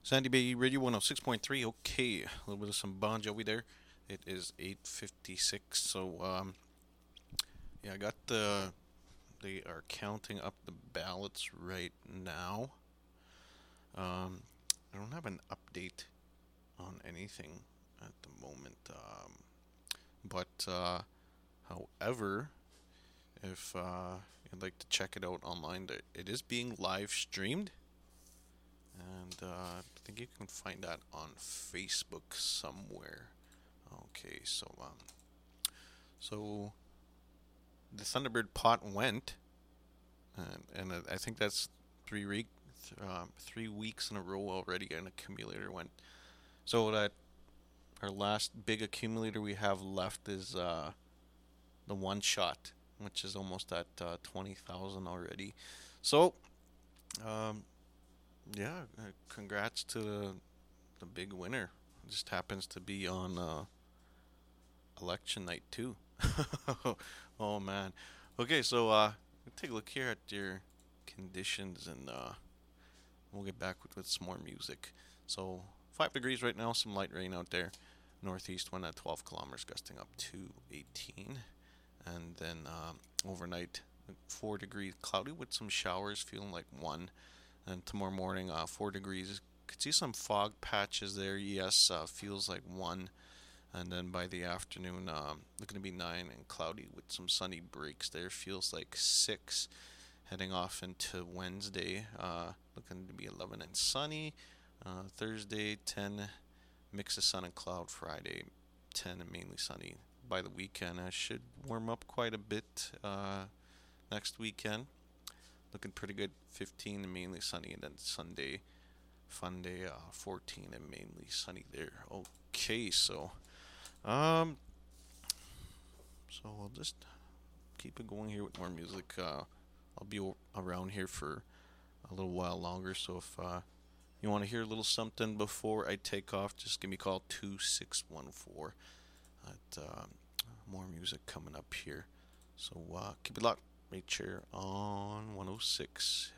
Sandy Bay Radio 106.3. Okay, a little bit of some Bon Jovi there. It is 8:56. So yeah, I got they are counting up the ballots right now. Um, I don't have an update on anything at the moment. But however, if you'd like to check it out online, it is being live streamed, and I think you can find that on Facebook somewhere. Okay, so the Thunderbird pot went, and I think that's 3 weeks in a row already. An accumulator went. So that our last big accumulator we have left is the one shot, which is almost at 20,000 already. So um, yeah, congrats to the big winner. It just happens to be on election night too. Oh man. Okay, so take a look here at your conditions, and we'll get back with some more music. So 5 degrees right now, some light rain out there. Northeast wind at 12 kilometers, gusting up to 18. And then overnight, 4 degrees, cloudy with some showers, feeling like 1. And tomorrow morning, 4 degrees. Could see some fog patches there. Yes, feels like 1. And then by the afternoon, looking to be 9 and cloudy with some sunny breaks there. Feels like 6. Heading off into Wednesday, looking to be 11 and sunny. Thursday, 10, mix of sun and cloud. Friday, 10 and mainly sunny. By the weekend, I should warm up quite a bit next weekend. Looking pretty good, 15 and mainly sunny. And then Sunday, fun day, 14 and mainly sunny there. Okay, um, so I'll just keep it going here with more music. I'll be around here for a little while longer, so if you want to hear a little something before I take off, just give me a call 2614. At more music coming up here. So keep it locked right here on 106